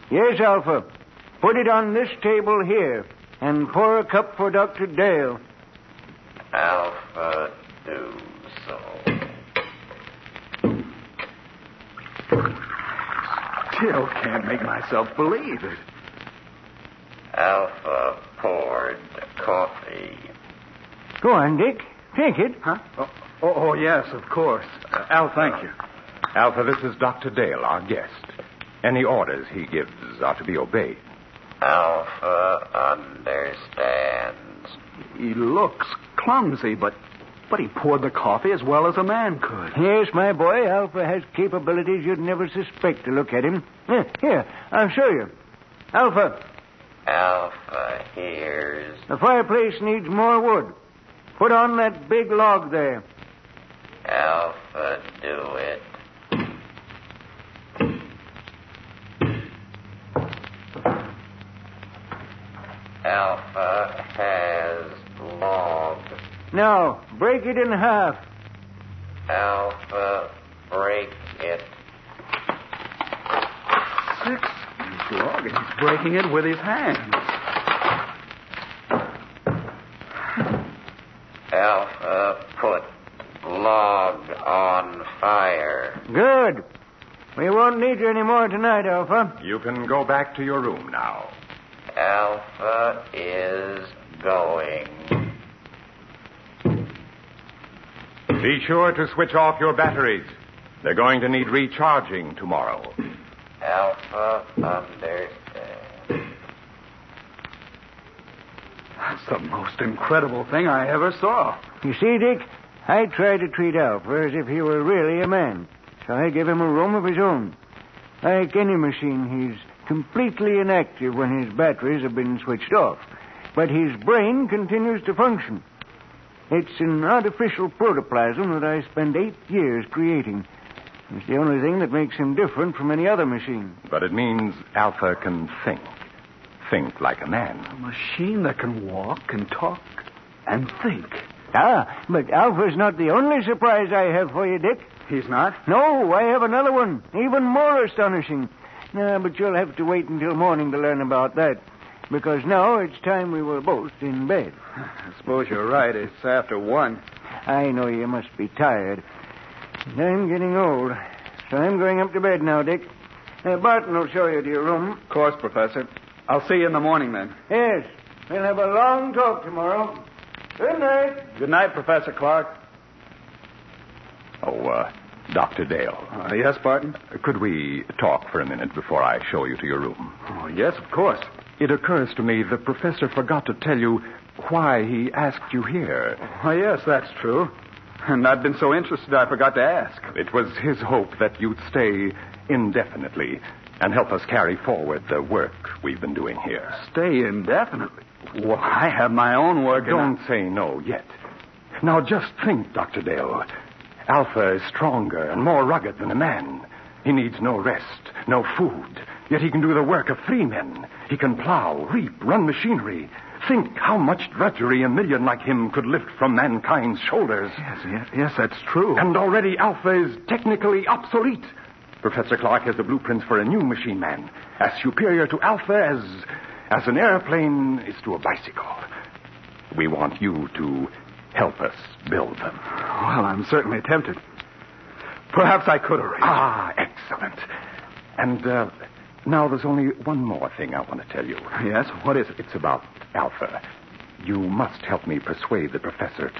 Yes, Alpha. Put it on this table here, and pour a cup for Dr. Dale. Alpha, do so. Still can't make myself believe it. Alpha poured coffee. Go on, Dick. Take it. Huh? Oh, yes, of course. Al, thank you. Alpha, this is Dr. Dale, our guest. Any orders he gives are to be obeyed. Alpha understands. He looks clumsy, but he poured the coffee as well as a man could. Yes, my boy, Alpha has capabilities you'd never suspect to look at him. Here, I'll show you. Alpha. Alpha hears. The fireplace needs more wood. Put on that big log there. Alpha, do it. Alpha has log. Now, break it in half. Alpha, break it. 6-inch log, and he's breaking it with his hands. Alpha, put log on fire. Good. We won't need you any more tonight, Alpha. You can go back to your room now. Alpha is going. Be sure to switch off your batteries. They're going to need recharging tomorrow. Alpha understands. That's the most incredible thing I ever saw. You see, Dick, I try to treat Alpha as if he were really a man. So I give him a room of his own. Like any machine, he's completely inactive when his batteries have been switched off. But his brain continues to function. It's an artificial protoplasm that I spent 8 years creating. It's the only thing that makes him different from any other machine. But it means Alpha can think. Think like a man. A machine that can walk and talk and think. Ah, but Alpha's not the only surprise I have for you, Dick. He's not? No, I have another one, even more astonishing. But you'll have to wait until morning to learn about that. Because now it's time we were both in bed. I suppose you're right. It's after 1. I know you must be tired. I'm getting old. So I'm going up to bed now, Dick. Barton will show you to your room. Of course, Professor. I'll see you in the morning, then. Yes. We'll have a long talk tomorrow. Good night. Good night, Professor Clark. Dr. Dale. Yes, Barton? Could we talk for a minute before I show you to your room? Oh, yes, of course. It occurs to me the professor forgot to tell you why he asked you here. Oh, yes, that's true. And I've been so interested I forgot to ask. It was his hope that you'd stay indefinitely and help us carry forward the work we've been doing here. Stay indefinitely? Well, I have my own work. Don't say no yet. Now, just think, Dr. Dale. Alpha is stronger and more rugged than a man. He needs no rest, no food. Yet he can do the work of 3 men. He can plow, reap, run machinery. Think how much drudgery a million like him could lift from mankind's shoulders. Yes, that's true. And already Alpha is technically obsolete. Professor Clark has the blueprints for a new machine man, as superior to Alpha as an airplane is to a bicycle. We want you to help us build them. Well, I'm certainly tempted. Perhaps I could arrange. Ah, excellent. And now there's only one more thing I want to tell you. Yes? What is it? It's about Alpha. You must help me persuade the professor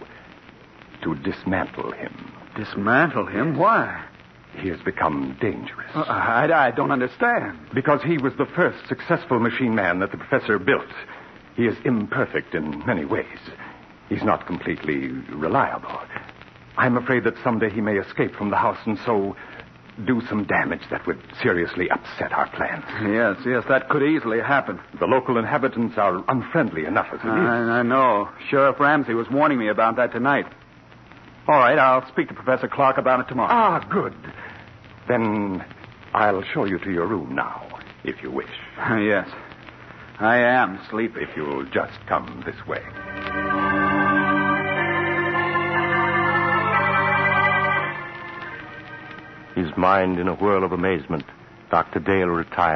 to dismantle him. Dismantle him? Why? He has become dangerous. I don't understand. Because he was the first successful machine man that the professor built. He is imperfect in many ways. He's not completely reliable. I'm afraid that someday he may escape from the house and so do some damage that would seriously upset our plans. Yes, that could easily happen. The local inhabitants are unfriendly enough as it is. I know. Sheriff Ramsey was warning me about that tonight. All right, I'll speak to Professor Clark about it tomorrow. Ah, good. Then I'll show you to your room now, if you wish. Yes. I am sleepy. If you'll just come this way. His mind in a whirl of amazement, Dr. Dale retired.